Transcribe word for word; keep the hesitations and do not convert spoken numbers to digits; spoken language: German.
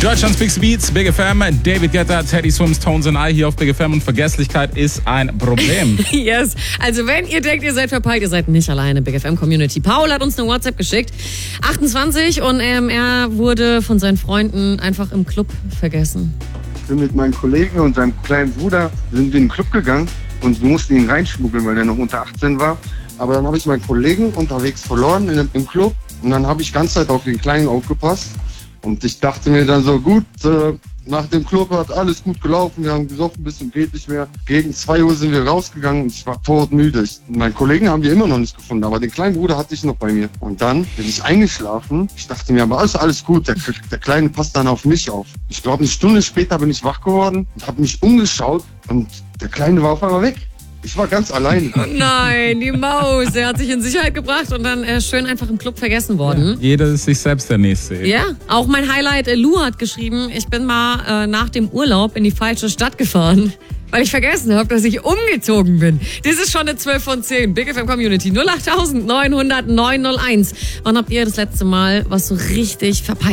Deutschlands Big Beats, Big F M, David Guetta, Teddy Swims, Tones and I hier auf Big F M und Vergesslichkeit ist ein Problem. Yes. Also wenn ihr denkt, ihr seid verpeilt, ihr seid nicht alleine. Big F M Community. Paul hat uns eine WhatsApp geschickt. achtundzwanzig und ähm, er wurde von seinen Freunden einfach im Club vergessen. Ich bin mit meinem Kollegen und seinem kleinen Bruder sind wir in den Club gegangen und wir mussten ihn reinschmuggeln, weil er noch unter achtzehn war. Aber dann habe ich meinen Kollegen unterwegs verloren in, im Club und dann habe ich die ganze Zeit auf den Kleinen aufgepasst. Und ich dachte mir dann so, gut, äh, nach dem Club hat alles gut gelaufen, wir haben gesoffen, bis zum geht nicht mehr. Gegen zwei Uhr sind wir rausgegangen und ich war todmüde. Ich, meinen Kollegen haben wir immer noch nicht gefunden, aber den kleinen Bruder hatte ich noch bei mir. Und dann bin ich eingeschlafen. Ich dachte mir, aber alles, alles gut, der, der Kleine passt dann auf mich auf. Ich glaube, eine Stunde später bin ich wach geworden und habe mich umgeschaut und der Kleine war auf einmal weg. Ich war ganz allein. Oh nein, die Maus. Er hat sich in Sicherheit gebracht und dann äh, schön einfach im Club vergessen worden. Ja, jeder ist sich selbst der Nächste. Ja, auch mein Highlight, äh, Lou hat geschrieben, ich bin mal äh, nach dem Urlaub in die falsche Stadt gefahren, weil ich vergessen habe, dass ich umgezogen bin. Das ist schon eine zwölf von zehn. Big F M Community null acht neun null null neun null eins. Wann habt ihr das letzte Mal was so richtig verpeilt?